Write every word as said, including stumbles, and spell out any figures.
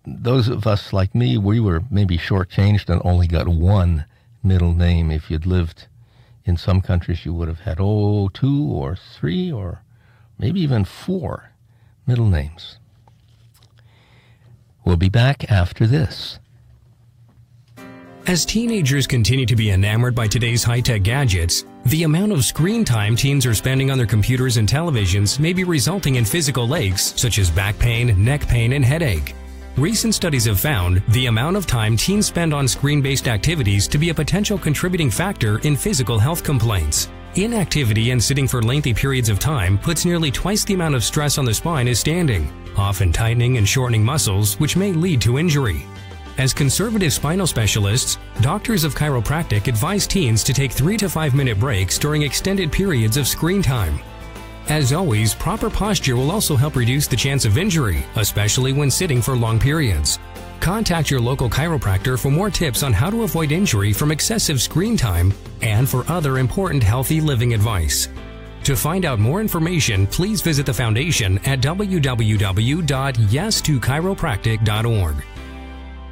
those of us like me, we were maybe shortchanged and only got one middle name. If you'd lived in some countries, you would have had, oh, two or three or maybe even four middle names. We'll be back after this. As teenagers continue to be enamored by today's high-tech gadgets, the amount of screen time teens are spending on their computers and televisions may be resulting in physical aches such as back pain, neck pain, and headache. Recent studies have found the amount of time teens spend on screen-based activities to be a potential contributing factor in physical health complaints. Inactivity and sitting for lengthy periods of time puts nearly twice the amount of stress on the spine as standing, often tightening and shortening muscles, which may lead to injury. As conservative spinal specialists, doctors of chiropractic advise teens to take three to five minute breaks during extended periods of screen time. As always, proper posture will also help reduce the chance of injury, especially when sitting for long periods. Contact your local chiropractor for more tips on how to avoid injury from excessive screen time and for other important healthy living advice. To find out more information, please visit the Foundation at w w w dot yes to chiropractic dot org.